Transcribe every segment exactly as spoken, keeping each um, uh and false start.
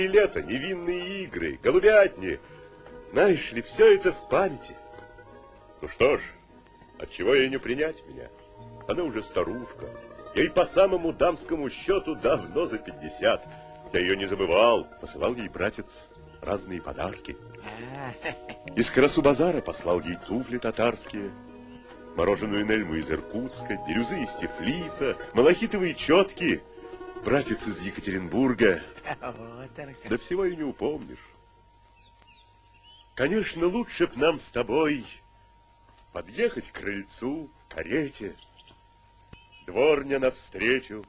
лето, невинные игры, голубятни. Знаешь ли, все это в памяти. Ну что ж, отчего ей не принять меня? Она уже старушка. Ей по самому дамскому счету давно за пятьдесят. Я ее не забывал. Посылал ей, братец, разные подарки. Из Карасу-базара послал ей туфли татарские, мороженую нельму из Иркутска, бирюзы из Тифлиса, малахитовые четки. Братец из Екатеринбурга. Да всего и не упомнишь. Конечно, лучше б нам с тобой подъехать к крыльцу в карете, дворня навстречу.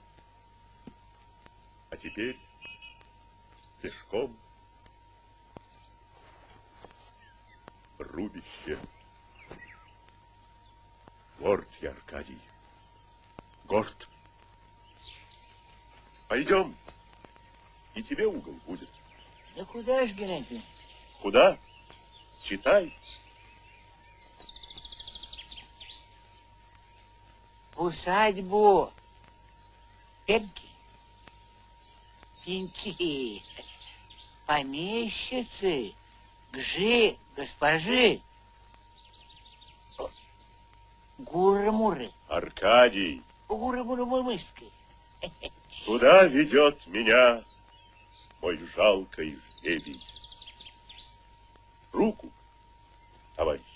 А теперь пешком рубище. Горд я, Аркадий, горд. Пойдем, и тебе угол будет. Да куда ж, Геннадий? Куда? Читай. Усадьбу. Пенки. Пенки. Помещицы. Гжи, госпожи. Гуры-муры. Аркадий. Гуры-муры-мурмырской. Куда ведет меня мой жалкий жребий? Руку, товарищ.